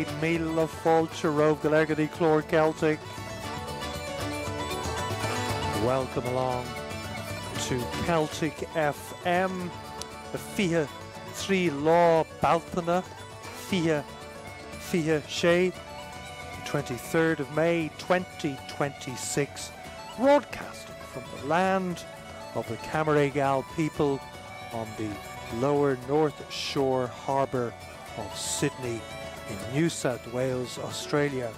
Míle le fáilte romh go legaí chlór Celtic. Welcome along to Celtic FM, the Fiche Trí Lá Baltana, Fiche Sé, 23rd of May 2026, broadcasting from the land of the Camaragal people on the lower North Shore harbour of Sydney in New South Wales, Australia.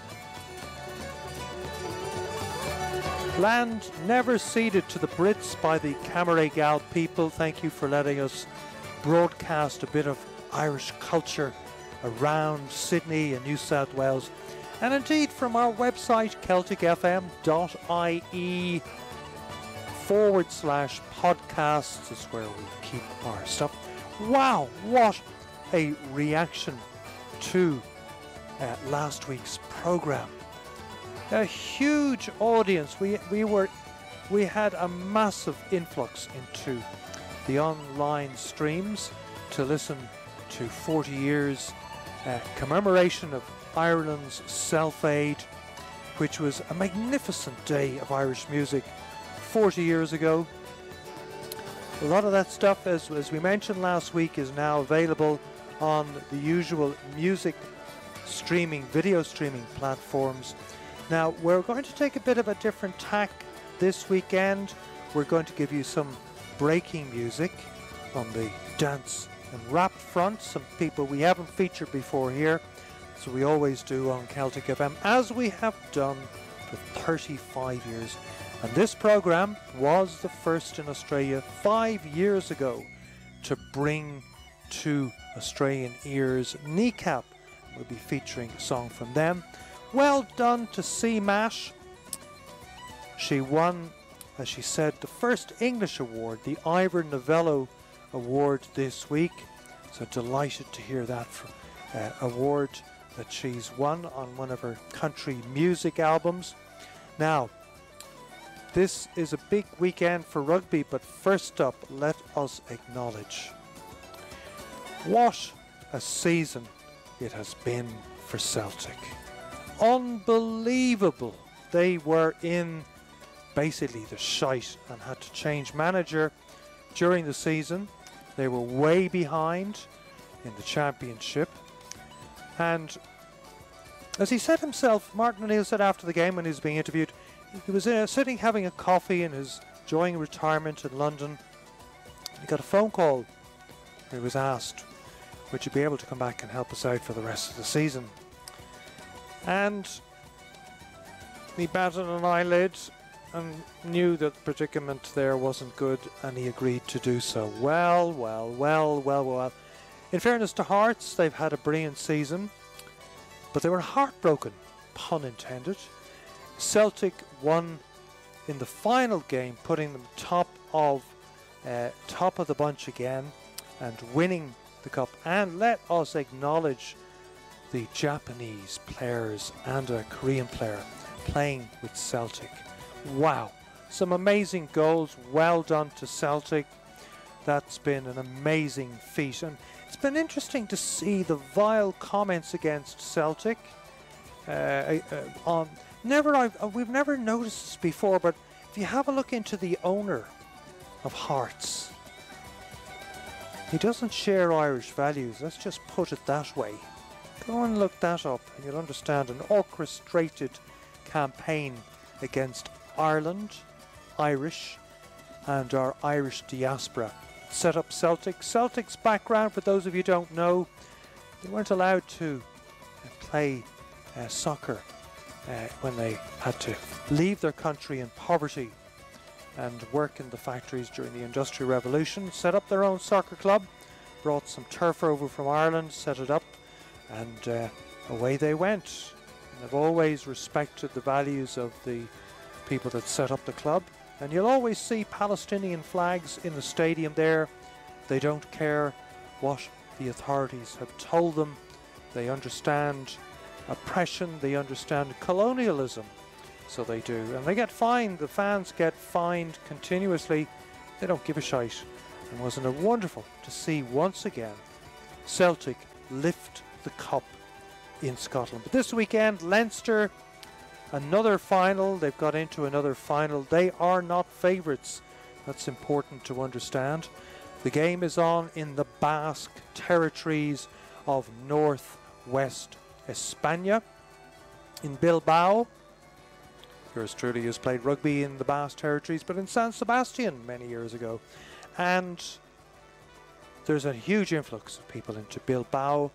Land never ceded to the Brits by the Camaragal people. Thank you for letting us broadcast a bit of Irish culture around Sydney and New South Wales, and indeed from our website celticfm.ie/podcasts is where we keep our stuff. Wow, what a reaction to last week's program. A huge audience. We had a massive influx into the online streams to listen to 40 years commemoration of Ireland's Self-Aid, which was a magnificent day of Irish music 40 years ago. A lot of that stuff, as we mentioned last week, is now available on the usual music streaming, video streaming platforms. Now, we're going to take a bit of a different tack this weekend. We're going to give you some breaking music on the dance and rap front, some people we haven't featured before here, so we always do on Celtic FM, as we have done for 35 years. And this program was the first in Australia 5 years ago to bring to Australian ears Kneecap. We'll be featuring a song from them. Well done to C. Mash. She won, as she said, the first English award, the Ivor Novello Award this week. So delighted to hear that award that she's won on one of her country music albums. Now, this is a big weekend for rugby, but first up, let us acknowledge what a season it has been for Celtic. Unbelievable. They were in basically the shite and had to change manager during the season. They were way behind in the championship. And as he said himself, Martin O'Neill said after the game when he was being interviewed, he was sitting having a coffee and enjoying retirement in London. He got a phone call. He was asked, would you be able to come back and help us out for the rest of the season? And he batted an eyelid and knew that the predicament there wasn't good, and he agreed to do so. Well. In fairness to Hearts, they've had a brilliant season, but they were heartbroken, pun intended. Celtic won in the final game, putting them top of the bunch again and winning the cup. And let us acknowledge the Japanese players and a Korean player playing with Celtic. Wow, some amazing goals. Well done to Celtic. That's been an amazing feat, and it's been interesting to see the vile comments against Celtic. We've never noticed this before, but if you have a look into the owner of Hearts, he doesn't share Irish values. Let's just put it that way. Go and look that up and you'll understand an orchestrated campaign against Ireland, Irish, and our Irish diaspora. Set up Celtic. Celtic's background, for those of you who don't know, they weren't allowed to play soccer when they had to leave their country in poverty and work in the factories during the Industrial Revolution. Set up their own soccer club, brought some turf over from Ireland, set it up, and away they went. And they've always respected the values of the people that set up the club. And you'll always see Palestinian flags in the stadium there. They don't care what the authorities have told them. They understand oppression, they understand colonialism. So they do. And they get fined, the fans get fined continuously. They don't give a shite. And wasn't it wonderful to see once again Celtic lift the cup in Scotland. But this weekend, Leinster, another final. They've got into another final. They are not favourites. That's important to understand. The game is on in the Basque territories of northwest España, in Bilbao. Yours truly has played rugby in the Basque territories, but in San Sebastian many years ago. And there's a huge influx of people into Bilbao.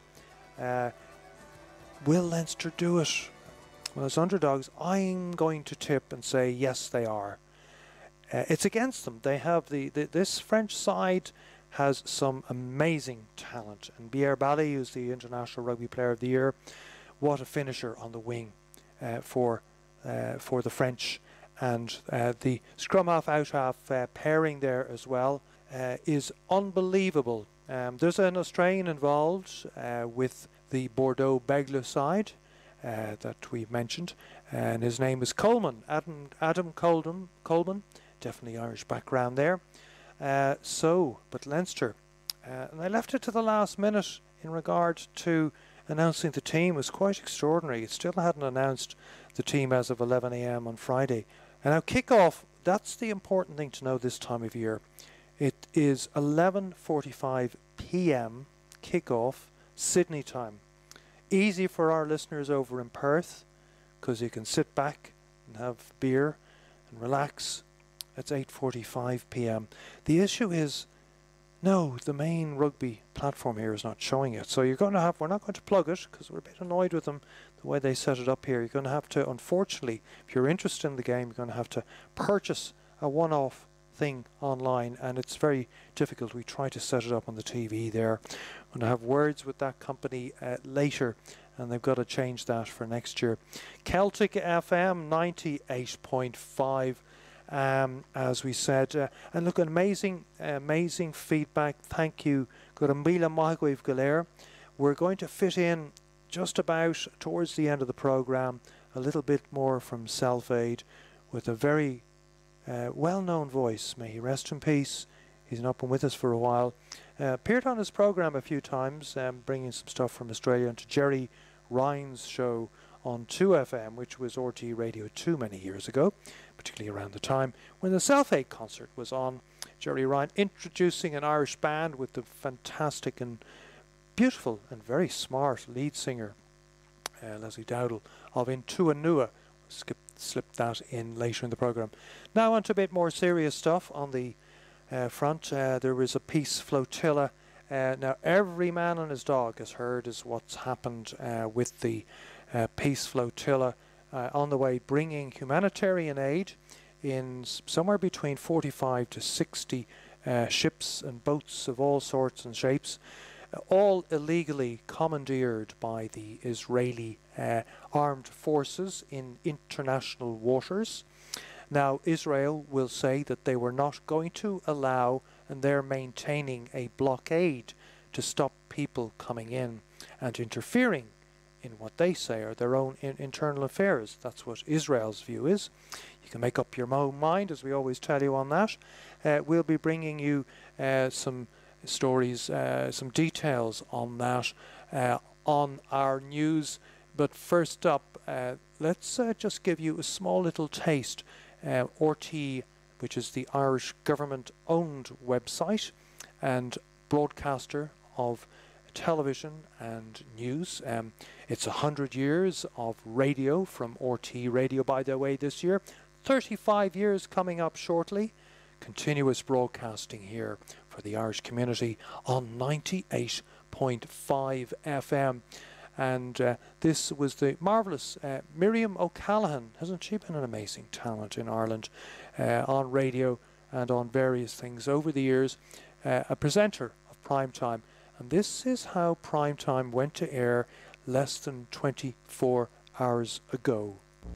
Will Leinster do it? Well, as underdogs, I'm going to tip and say yes, they are. It's against them. They have this French side has some amazing talent, and Pierre Bailly, who's the International Rugby Player of the Year, what a finisher on the wing for the French, and the scrum half out half pairing there as well is unbelievable. There's an Australian involved with the Bordeaux Begle side that we mentioned, and his name is Coleman, Adam Coleman, definitely Irish background there. But Leinster, and I left it to the last minute in regard to announcing the team. Was quite extraordinary. It still hadn't announced the team as of 11 a.m. on Friday. And now kick-off, that's the important thing to know this time of year. It is 11:45 p.m. kick-off, Sydney time. Easy for our listeners over in Perth, because you can sit back and have beer and relax. It's 8:45 p.m. The issue is, no, the main rugby platform here is not showing it. So you're going to have, we're not going to plug it because we're a bit annoyed with them, the way they set it up here. You're going to have to, unfortunately, if you're interested in the game, you're going to have to purchase a one-off thing online, and it's very difficult. We try to set it up on the TV there. I'm going to have words with that company later, and they've got to change that for next year. Celtic FM 98.5. As we said, and look, amazing feedback. Thank you. Gurambila Mahagwev Galer. We're going to fit in just about towards the end of the program a little bit more from Self-Aid with a very well-known voice. May he rest in peace. He's not been with us for a while. Appeared on his program a few times, bringing some stuff from Australia, into Jerry Ryan's show on 2FM, which was RTÉ Radio 2 many years ago, particularly around the time when the Self-Aid concert was on. Jerry Ryan introducing an Irish band with the fantastic and beautiful and very smart lead singer, Leslie Dowdall of In Tuanua. Slipped that in later in the programme. Now on to a bit more serious stuff on the front. There was a peace flotilla. Now every man and his dog has heard is what's happened with the peace flotilla on the way, bringing humanitarian aid in somewhere between 45 to 60 ships and boats of all sorts and shapes, all illegally commandeered by the Israeli armed forces in international waters. Now Israel will say that they were not going to allow, and they're maintaining a blockade to stop people coming in and interfering in what they say are their own internal affairs. That's what Israel's view is. You can make up your own mind, as we always tell you on that. We'll be bringing you some stories, some details on that on our news. But first up, let's just give you a small little taste. RTÉ, which is the Irish government-owned website and broadcaster of television and news. It's 100 years of radio from RTÉ Radio, by the way, this year. 35 years coming up shortly. Continuous broadcasting here for the Irish community on 98.5 FM. And this was the marvellous Miriam O'Callaghan. Hasn't she been an amazing talent in Ireland on radio and on various things over the years? A presenter of Primetime. And this is how Primetime went to air less than 24 hours ago.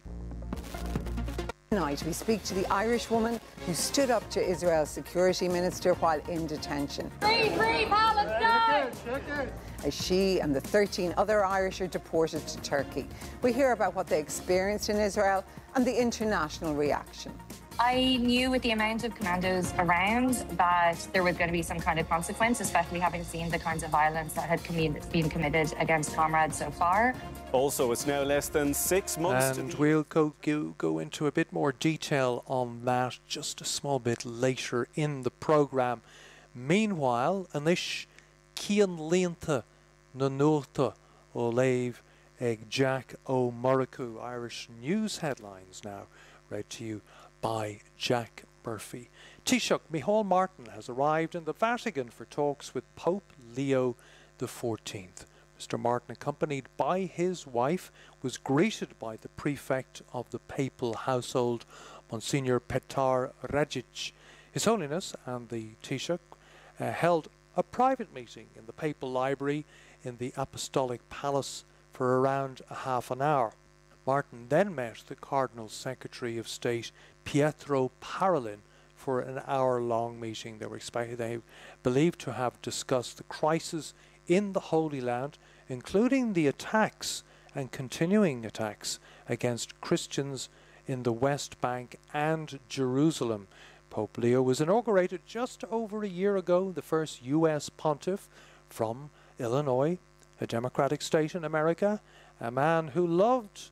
Tonight we speak to the Irish woman who stood up to Israel's security minister while in detention. Free Palestine! As she and the 13 other Irish are deported to Turkey. We hear about what they experienced in Israel and the international reaction. I knew with the amount of commandos around that there was going to be some kind of consequence, especially having seen the kinds of violence that had been committed against comrades so far. Also, it's now less than 6 months. And we'll go into a bit more detail on that just a small bit later in the programme. Meanwhile, Anish Cian Leanta Nanota Olave Eg Jack O'Muraku. Irish news headlines now read to you by Jack Murphy. Taoiseach Micheál Martin has arrived in the Vatican for talks with Pope Leo XIV. Mr. Martin, accompanied by his wife, was greeted by the prefect of the papal household, Monsignor Petar Rajic. His Holiness and the Taoiseach held a private meeting in the papal library in the Apostolic Palace for around a half an hour. Martin then met the Cardinal Secretary of State, Pietro Parolin, for an hour-long meeting. They believed to have discussed the crisis in the Holy Land, including the attacks and continuing attacks against Christians in the West Bank and Jerusalem. Pope Leo was inaugurated just over a year ago, the first U.S. pontiff from Illinois, a democratic state in America, a man who loved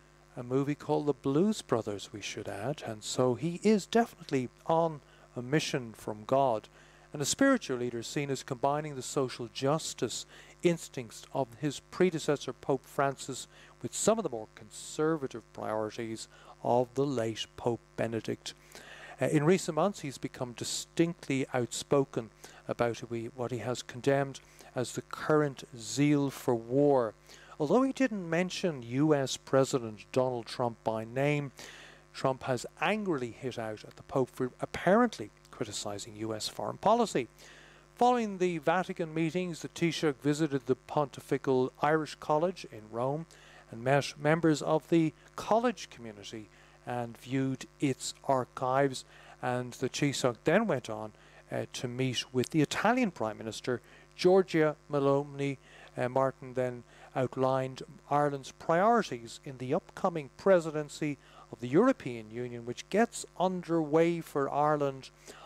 a movie called The Blues Brothers, we should add, and so he is definitely on a mission from God, and a spiritual leader seen as combining the social justice instincts of his predecessor Pope Francis with some of the more conservative priorities of the late Pope Benedict. In recent months he's become distinctly outspoken about what he has condemned as the current zeal for war. Although he didn't mention US President Donald Trump by name, Trump has angrily hit out at the Pope for apparently criticizing US foreign policy. Following the Vatican meetings, the Taoiseach visited the Pontifical Irish College in Rome and met members of the college community and viewed its archives. And the Taoiseach then went on to meet with the Italian Prime Minister, Giorgia Meloni. Martin then outlined Ireland's priorities in the upcoming presidency of the European Union, which gets underway for Ireland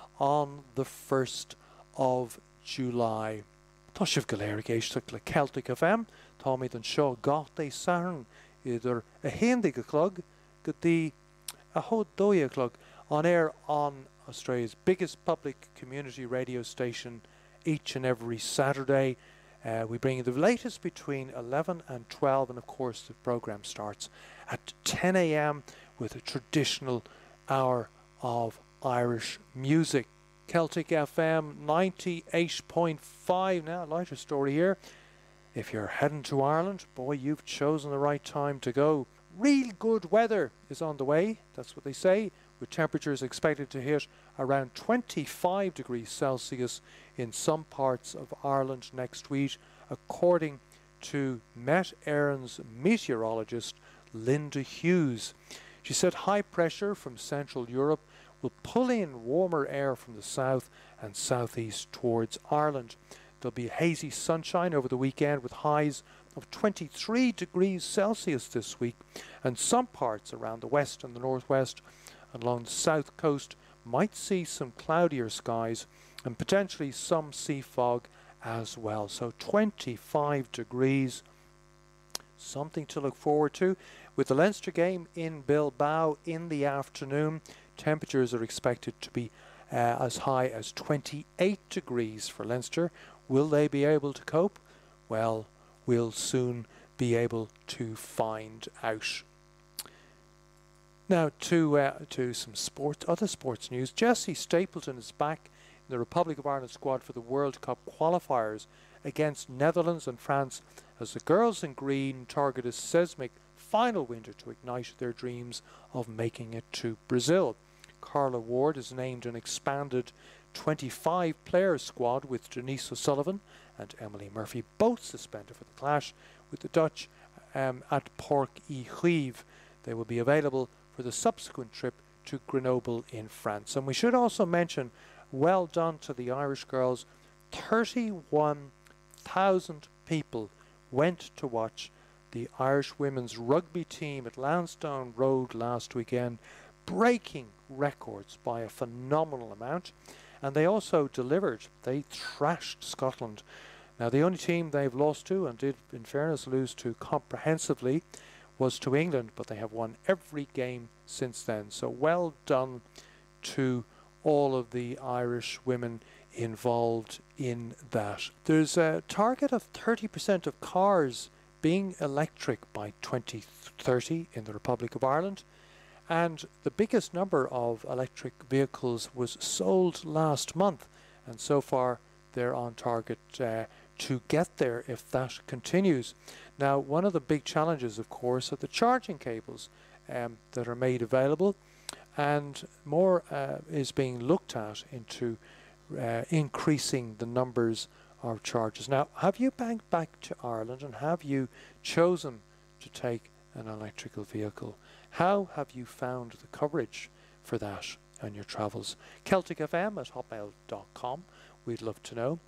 on the 1st of July. Tá sibh go léir géisteach le Celtic FM, tá míad an seo gach é sathern idir a héandaigh go clog go dtí a hód dóigh clog on air on Australia's biggest public community radio station each and every Saturday. We bring you the latest between 11 and 12, and of course the programme starts at 10 a.m. with a traditional hour of Irish music. Celtic FM 98.5. Now, a lighter story here. If you're heading to Ireland, boy, you've chosen the right time to go. Real good weather is on the way, that's what they say, with temperatures expected to hit around 25 degrees Celsius in some parts of Ireland next week, according to Met Éireann's meteorologist Linda Hughes. She said high pressure from Central Europe will pull in warmer air from the south and southeast towards Ireland. There'll be hazy sunshine over the weekend with highs of 23 degrees Celsius this week, and some parts around the west and the northwest and along the south coast might see some cloudier skies and potentially some sea fog as well. So 25 degrees, something to look forward to. With the Leinster game in Bilbao in the afternoon, temperatures are expected to be as high as 28 degrees for Leinster. Will they be able to cope? Well, we'll soon be able to find out. Now to some other sports news. Jesse Stapleton is back in the Republic of Ireland squad for the World Cup qualifiers against Netherlands and France as the girls in green target a seismic final winter to ignite their dreams of making it to Brazil. Carla Ward is named an expanded 25-player squad with Denise O'Sullivan and Emily Murphy both suspended for the clash with the Dutch at Port-y-Chuive. They will be available for the subsequent trip to Grenoble in France. And we should also mention, well done to the Irish girls. 31,000 people went to watch the Irish women's rugby team at Lansdowne Road last weekend breaking records by a phenomenal amount. And they also delivered. They thrashed Scotland. Now, the only team they've lost to, and did, in fairness, lose to comprehensively, was to England, but they have won every game since then. So well done to all of the Irish women involved in that. There's a target of 30% of cars being electric by 2030 in the Republic of Ireland, and the biggest number of electric vehicles was sold last month, and so far they're on target to get there if that continues. Now, one of the big challenges, of course, are the charging cables that are made available, and more is being looked at into increasing the numbers of chargers. Now, have you banked back to Ireland and have you chosen to take an electrical vehicle? How have you found the coverage for that on your travels? CelticFM@hotmail.com. We'd love to know.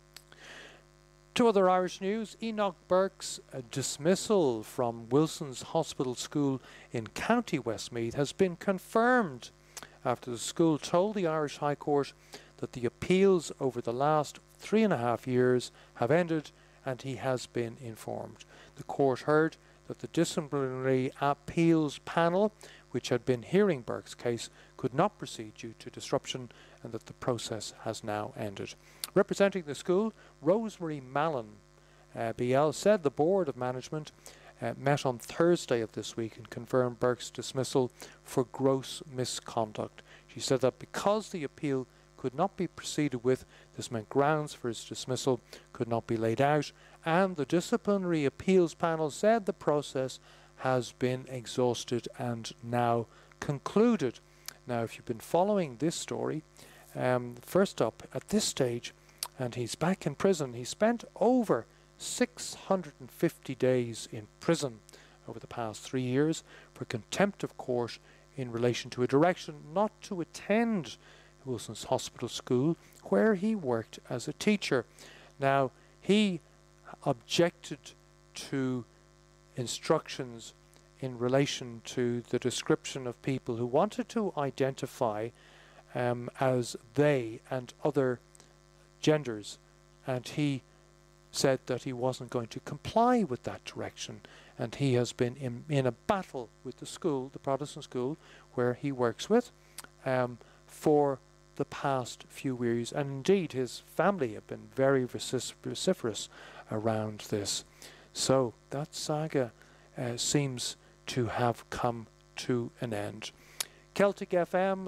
To other Irish news, Enoch Burke's dismissal from Wilson's Hospital School in County Westmeath has been confirmed after the school told the Irish High Court that the appeals over the last 3.5 years have ended, and he has been informed. The court heard that the disciplinary appeals panel, which had been hearing Burke's case, could not proceed due to disruption, and that the process has now ended. Representing the school, Rosemary Mallon, BL, said the Board of Management met on Thursday of this week and confirmed Burke's dismissal for gross misconduct. She said that because the appeal could not be proceeded with, this meant grounds for his dismissal could not be laid out, and the disciplinary appeals panel said the process has been exhausted and now concluded. Now, if you've been following this story, first up at this stage, and he's back in prison. He spent over 650 days in prison over the past 3 years for contempt of court in relation to a direction not to attend Wilson's Hospital School, where he worked as a teacher. Now, he objected to instructions in relation to the description of people who wanted to identify as they and other genders, and he said that he wasn't going to comply with that direction, and he has been in a battle with the school, the Protestant school where he works with, for the past few years, and indeed his family have been very vociferous around this. So that saga seems to have come to an end. Celtic FM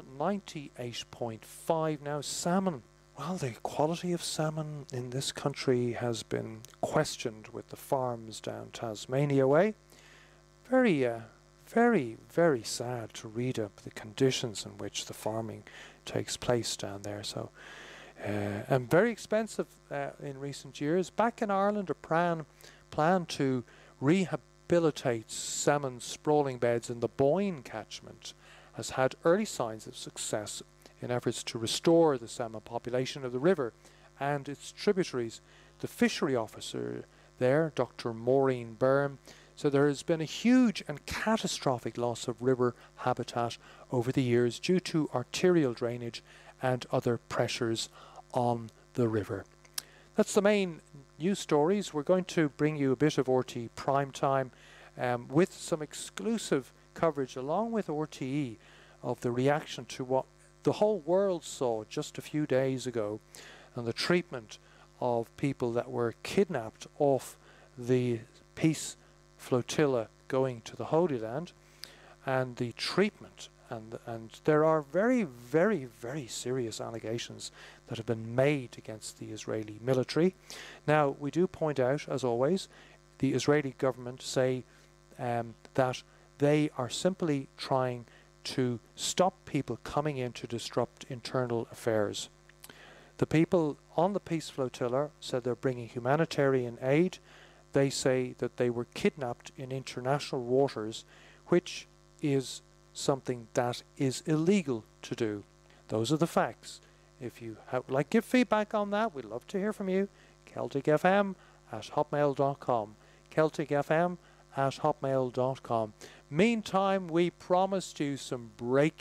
98.5 now. Salmon. Well, the quality of salmon in this country has been questioned with the farms down Tasmania way. Very, very sad to read up the conditions in which the farming takes place down there. So, and very expensive in recent years. Back in Ireland, a plan to rehabilitate salmon sprawling beds in the Boyne catchment has had early signs of success in efforts to restore the salmon population of the river and its tributaries. The fishery officer there, Dr. Maureen Byrne, said there has been a huge and catastrophic loss of river habitat over the years due to arterial drainage and other pressures on the river. That's the main news stories. We're going to bring you a bit of RTE Prime Time with some exclusive coverage along with RTE of the reaction to what the whole world saw just a few days ago, and the treatment of people that were kidnapped off the peace flotilla going to the Holy Land, and the treatment, and there are very, very, very serious allegations that have been made against the Israeli military. Now, we do point out, as always, the Israeli government say that they are simply trying to stop people coming in to disrupt internal affairs. The people on the peace flotilla said they're bringing humanitarian aid. They say that they were kidnapped in international waters, which is something that is illegal to do. Those are the facts. If you would like to give feedback on that, we'd love to hear from you. CelticFM@hotmail.com. CelticFM@hotmail.com. Meantime, we promised you some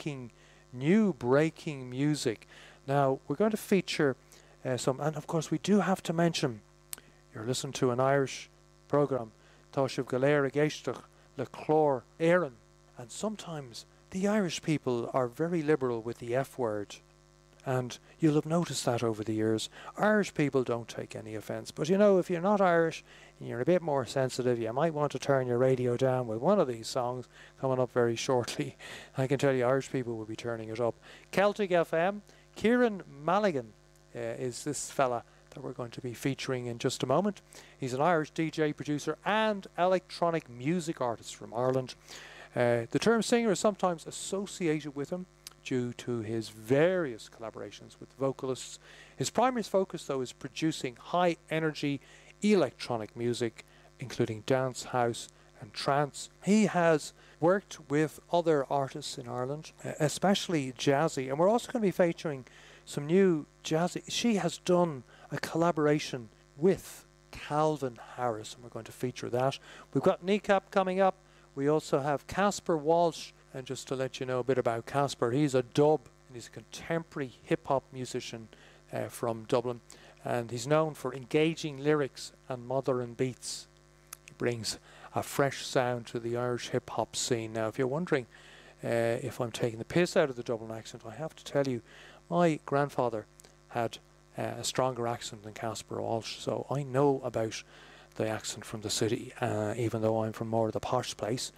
new breaking music. Now, we're going to feature some, and of course we do have to mention, you're listening to an Irish programme, Táisibh Galéir Géisteach Le Chlór Éireann, and sometimes the Irish people are very liberal with the F word, and you'll have noticed that over the years. Irish people don't take any offence, but you know, if you're not Irish and you're a bit more sensitive, you might want to turn your radio down with one of these songs coming up very shortly. I can tell you Irish people will be turning it up. Celtic FM, Kieran Mulligan is this fella that we're going to be featuring in just a moment. He's an Irish DJ, producer and electronic music artist from Ireland. The term singer is sometimes associated with him due to his various collaborations with vocalists. His primary focus, though, is producing high-energy electronic music, including dance, house and trance. He has worked with other artists in Ireland, especially jazzy, and we're also going to be featuring some new jazzy. She has done a collaboration with Calvin Harris, and we're going to feature that. We've got Kneecap coming up. We also have Casper Walsh, and just to let you know a bit about Casper, he's a dub and he's a contemporary hip-hop musician from Dublin, and he's known for engaging lyrics and modern beats. He brings a fresh sound to the Irish hip-hop scene. Now, if you're wondering if I'm taking the piss out of the Dublin accent, I have to tell you, my grandfather had a stronger accent than Casper Walsh, so I know about the accent from the city, even though I'm from more of the posh place.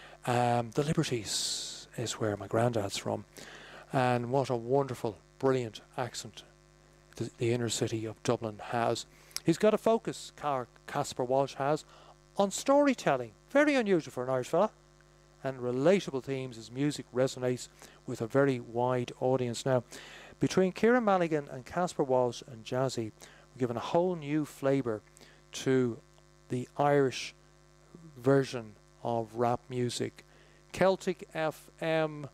The Liberties is where my granddad's from, and what a wonderful, brilliant accent the inner city of Dublin has. He's got a focus, Casper Walsh has, on storytelling, very unusual for an Irish fella, and relatable themes. His music resonates with a very wide audience. Now, between Kieran Mulligan and Casper Walsh and Jazzy, we've given a whole new flavour to the Irish version of rap music. Celtic FM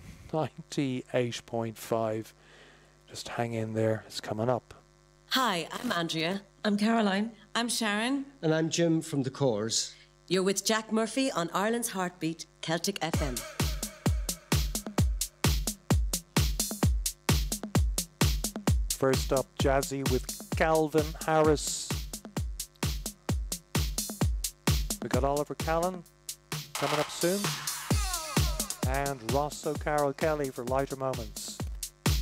98.5. Just hang in there, it's coming up. Hi, I'm Andrea. I'm Caroline. I'm Sharon. And I'm Jim from The Corrs. You're with Jack Murphy on Ireland's Heartbeat, Celtic FM. First up, Jazzy with Calvin Harris. We got Oliver Callan coming up soon, and Ross O'Carroll Kelly for Lighter Moments.